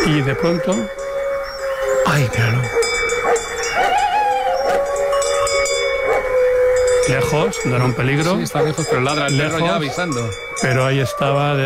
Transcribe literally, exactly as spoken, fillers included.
Y de pronto... ¡Ay, míralo! Lejos, no era un peligro. Sí, está lejos, pero ladra el perro Lejos, ya avisando. pero ahí estaba...